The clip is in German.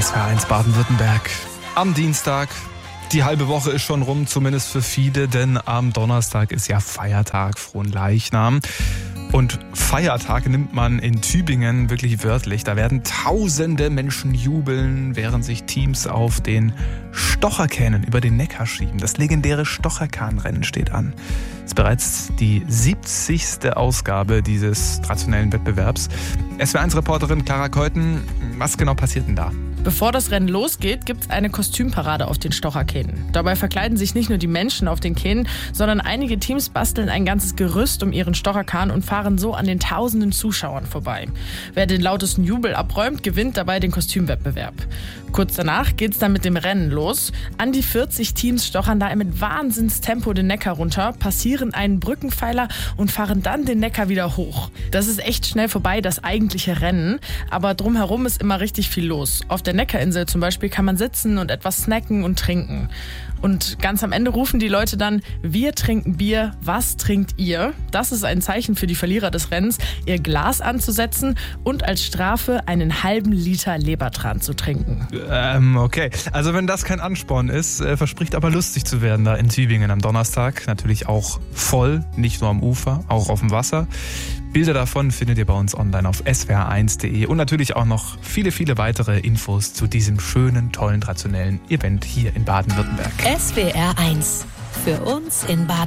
SWR1 Baden-Württemberg am Dienstag. Die halbe Woche ist schon rum, zumindest für viele, denn am Donnerstag ist ja Feiertag, Fronleichnam. Und Feiertag nimmt man in Tübingen wirklich wörtlich. Da werden tausende Menschen jubeln, während sich Teams auf den Stocherkähnen über den Neckar schieben. Das legendäre Stocherkahnrennen steht an. Es ist bereits die 70. Ausgabe dieses traditionellen Wettbewerbs. SWR1-Reporterin Clara Keuten, was genau passiert denn da? Bevor das Rennen losgeht, gibt es eine Kostümparade auf den Stocherkähnen. Dabei verkleiden sich nicht nur die Menschen auf den Kähnen, sondern einige Teams basteln ein ganzes Gerüst um ihren Stocherkahn und fahren so an den tausenden Zuschauern vorbei. Wer den lautesten Jubel abräumt, gewinnt dabei den Kostümwettbewerb. Kurz danach geht's dann mit dem Rennen los. An die 40 Teams stochern da mit Wahnsinnstempo den Neckar runter, passieren einen Brückenpfeiler und fahren dann den Neckar wieder hoch. Das ist echt schnell vorbei, das eigentliche Rennen, aber drumherum ist immer richtig viel los. Auf der Neckarinsel zum Beispiel kann man sitzen und etwas snacken und trinken. Und ganz am Ende rufen die Leute dann: Wir trinken Bier, was trinkt ihr? Das ist ein Zeichen für die Verlierer des Rennens, ihr Glas anzusetzen und als Strafe einen halben Liter Lebertran zu trinken. Okay. Also wenn das kein Ansporn ist, verspricht aber lustig zu werden da in Tübingen am Donnerstag. Natürlich auch voll, nicht nur am Ufer, auch auf dem Wasser. Bilder davon findet ihr bei uns online auf swr1.de und natürlich auch noch viele, viele weitere Infos zu diesem schönen, tollen, traditionellen Event hier in Baden-Württemberg. SWR1 für uns in Baden-Württemberg.